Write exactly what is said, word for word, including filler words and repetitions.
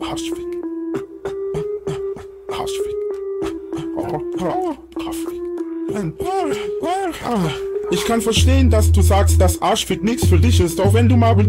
Arschfick. Arschfick. Arschfick. Ich kann verstehen, dass du sagst, dass Arschfick nichts für dich ist, auch wenn du mal